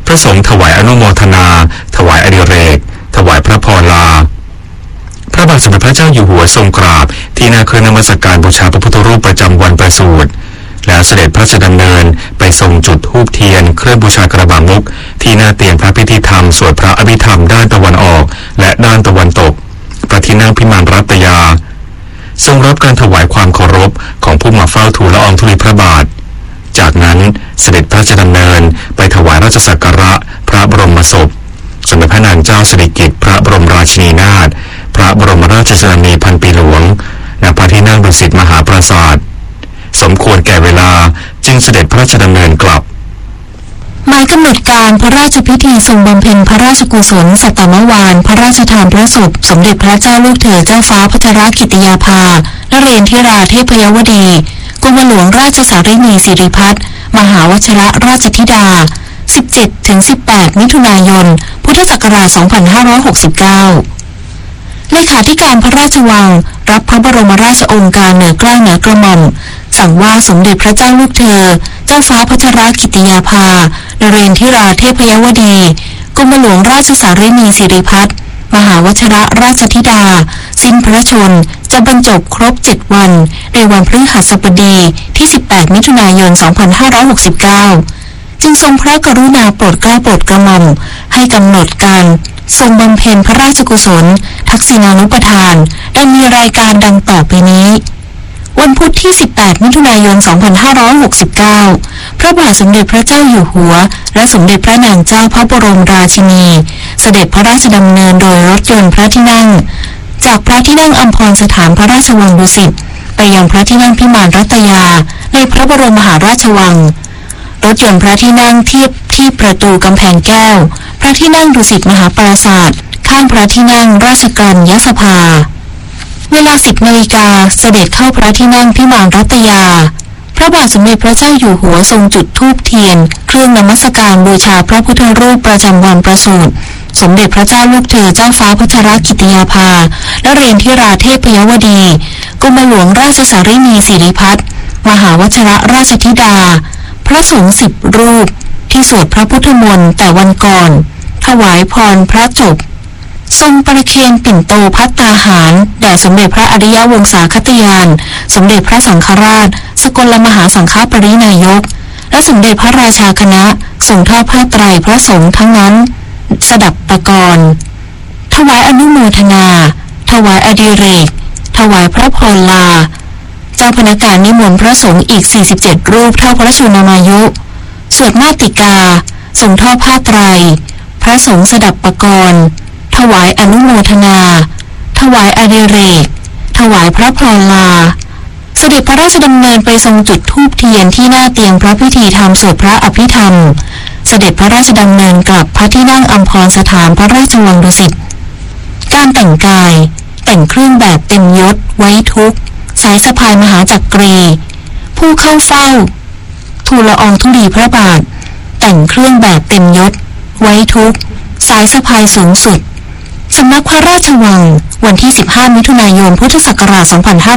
พระสงฆ์ถวายอนุโมทนาถวายอดิเรกถวายพระพรลาพระบาทสมเด็จพระเจ้าอยู่หัวทรงกราบที่หน้าเครื่องนมัสการบูชาพระพุทธรูปประจำวันประสูติแล้วเสด็จพระราชดำเนินไปทรงจุดธูปเทียนเครื่องบูชากระบามุกที่หน้าเตียงพระพิธีธรรมสวดพระอภิธรรมด้านตะวันออกและด้านตะวันตกพระที่นั่งพิมานรัตยาทรงรับการถวายความเคารพของผู้มาเฝ้าทูลละอองธุลีพระบาทจากนั้นเสด็จพระราชดำเนินไปถวายราชสักการะพระบรมศพสมเด็จพระนางเจ้าสิริกิติ์พระบรมราชินีนาถพระบรมราชชนนีพันปีหลวงณพระที่นั่งดุสิตมหาปราสาทสมควรแก่เวลาจึงเสด็จพระราชดำเนินกลับหมายกำหนดการพระราชพิธีทรงบำเพ็ญพระราชกุศลสัตมวาลพระราชทานพระศพสมเด็จพระเจ้าลูกเธอเจ้าฟ้าพัชรกิติยาภานเรนทิราเทพยวดีกรมหลวงราชสารินีสิริพัฒน์มหาวชิรราชธิดา 17-18 มิถุนายน พุทธศักราช 2569 เลขาธิการพระราชวังรับพระบรมราชโองการเหนือเกล้าเหนือกระหม่อมสั่งว่าสมเด็จพระเจ้าลูกเธอเจ้าฟ้าพัชรกิติยาภานเรนทิราเทพยวดีกรมหลวงราชสารินีสิริพัฒน์มหาวชิรราชธิดาสิ้นพระชนจะบรรจบครบ7วันในวันพฤหัสบดีที่18มิถุนายน 2569จึงทรงพระกรุณาโปรดเกล้าโปรดกระหม่อมให้กำหนดการทรงบำเพ็ญพระราชกุศลทักษิณานุปทานได้มีรายการดังต่อไปนี้วันพุธที่18มิถุนายน 2569พระบาทสมเด็จพระเจ้าอยู่หัวและสมเด็จพระนางเจ้าพระบรมราชินีเสด็จพระราชดำเนินโดยรถยนต์พระที่นั่งจากพระที่นั่งอัมพรสถานพระราชวังดุสิตไปยังพระที่นั่งพิมานรัตยาในพระบรมมหาราชวังรถยนต์พระที่นั่งเทียบที่ประตูกำแพงแก้วพระที่นั่งดุสิตมหาปราสาทข้างพระที่นั่งราชกัญญสภาเวลา10 นาฬิกาเสด็จเข้าพระที่นั่งพิมานรัตยาพระบาทสมเด็จพระเจ้าอยู่หัวทรงจุดธูปเทียนเครื่องนมัสการบูชาพระพุทธรูปประจำวันประสูติสมเด็จพระเจ้าลูกเธอเจ้าฟ้าพัชรกิติยาภานเรนทิราเทพยวดีกรมหลวงราชสารินีสิริพัฒน์มหาวชิรราชธิดาพระสงฆ์10 รูปที่สวดพระพุทธมนต์แต่วันก่อนถวายพรพระจบทรงประเคนปิ่นโตภัตตาหารแด่สมเด็จพระอริยวงศาคตยานสมเด็จพระสังฆราชสกลมหาสังฆปรินายกและสมเด็จพระราชาคณะส่งทอดผ้าไตรพระสงฆ์ทั้งนั้นสดับประกรณ์ถวายอนุโมทนาถวายอดิเรกถวายพระพรลาเจ้าพนักงานนิมนต์พระสงฆ์อีก47 รูปเท่าพระชนมายุสวดมาติกาส่งทอดผ้าไตรพระสงฆ์สดับประกรณ์ถวายอนุโมทนาถวายอดิเรกถวายพระพรลาเสด็จพระราชดำเนินไปทรงจุดธูปเทียนที่หน้าเตียงพระพิธีธรรมสวดพระอภิธรรมเสด็จพระราชดำเนินกลับพระที่นั่งอัมพรสถานพระราชวังดุสิตการแต่งกายแต่งเครื่องแบบเต็มยศไว้ทุกข์สายสะพายมหาจักรีผู้เข้าเฝ้าทูลละอองธุลีพระบาทแต่งเครื่องแบบเต็มยศไว้ทุกข์สายสะพายสูงสุดสำนักพระราชวังวันที่15มิถุนายนพุทธศักราช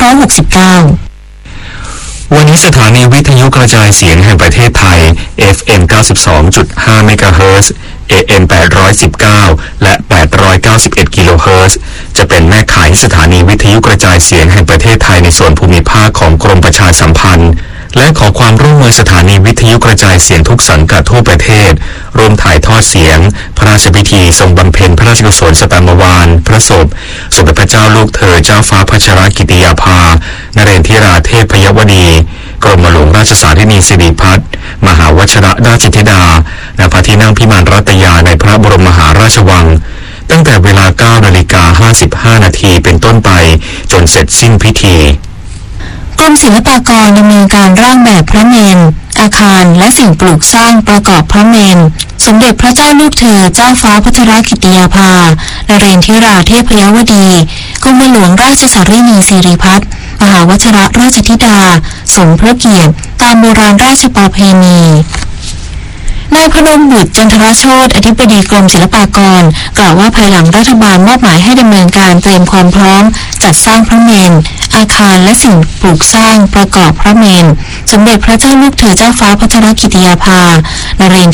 2569 วันนี้สถานีวิทยุกระจายเสียงแห่งประเทศไทย FM 92.5 เมกะเฮิรตซ์ AM 819 และ 891 กิโลเฮิรตซ์จะเป็นแม่ข่ายสถานีวิทยุกระจายเสียงแห่งประเทศไทยในส่วนภูมิภาคของกรมประชาสัมพันธ์และขอความร่วมมือสถานีวิทยุกระจายเสียงทุกสังกัดทั่วประเทศร่วมถ่ายทอดเสียงพระราชพิธีทรงบำเพ็ญพระราชกุศลสัตมวาลพระศพสมเด็จพระเจ้าลูกเธอเจ้าฟ้าพัชรกิติยาภานเรนทิราเทพยวดีกรมหลวงราชสารินีสิริพัฒน์มหาวชิรราชธิดาณพระที่นั่งพิมานรัตยาในพระบรมมหาราชวังตั้งแต่เวลา 9:55 นาทีเป็นต้นไปจนเสร็จสิ้นพิธีกรมศิลปากรดำเนินการร่างแบบพระเมรุอาคารและสิ่งปลูกสร้างประกอบพระเมรุสมเด็จพระเจ้าลูกเธอเจ้าฟ้าพัชรกิติยาภานเรนทิราเทพยวดีกรมหลวงราชสารินีสิริพัฒน์มหาวชิรราชธิดาสมพระเกียรติตามโบราณราชประเพณีนายพนมบุตรจันทรโชติอธิบดีกรมศิลปากรกล่าวว่าภายหลังรัฐบาลมอบหมายให้ดำเนินการเตรียมความพร้อมจัดสร้างพระเมรุอาคารและสิ่งปลูกสร้างประกอบพระเมรุสมเด็จพระเจ้าลูกเธอเจ้าฟ้าพัชรกิติยาภานเรนทิราเท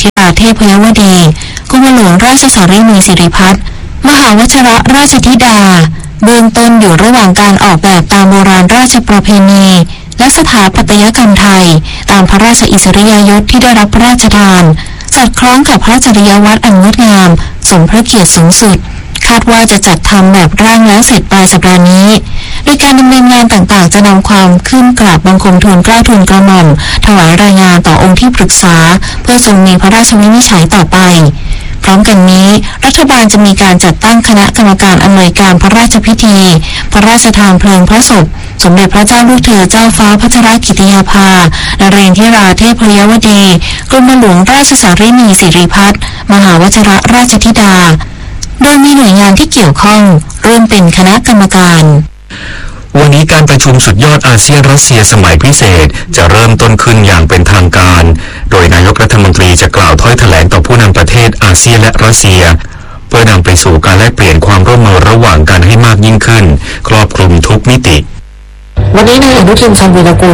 พยวดีกรมหลวงราชสารีนีสิริพัฒน์มหาวชิรราชธิดาเบื้องต้นอยู่ระหว่างการออกแบบตามโบราณราชประเพณีและสถาปัตยกรรมไทยตามพระราชอิสริยาภรณ์ที่ได้รับพระราชทานสอดคล้องกับพระจริยวัตรอันงดงามสมพระเกียรติสูงสุดคาดว่าจะจัดทำแบบร่างแล้วเสร็จปลายสัปดาห์นี้โดยการดำเนินงานต่างๆจะนำความขึ้นกราบบังคมทูลเกล้าทูลกระหม่อมถวายรายงานต่อองค์ที่ปรึกษาเพื่อทรงมีพระราชวินิจฉัยต่อไปพร้อมกันนี้รัฐบาลจะมีการจัดตั้งคณะกรรมการอำนวยการพระราชพิธีพระราชทานเพลิงพระศพสมเด็จพระเจ้าลูกเธอเจ้าฟ้าพัชรกิติยาภานเรนทิราเทพยวดีกรมหลวงราชสารีนีสิริพัฒน์มหาวชิรราชธิดาโดยมีหน่วยงานที่เกี่ยวข้องร่วมเป็นคณะกรรมการวันนี้การประชุมสุดยอดอาเซียนรัสเซียสมัยพิเศษจะเริ่มต้นขึ้นอย่างเป็นทางการโดยนายกรัฐมนตรีจะกล่าวถ้อยแถลงต่อผู้นำประเทศอาเซียนและรัสเซียเพื่อนำไปสู่การแลกเปลี่ยนความร่วมมือระหว่างกันให้มากยิ่งขึ้นครอบคลุมทุกมิติวันนี้นายอนุทินชาญวีรกูล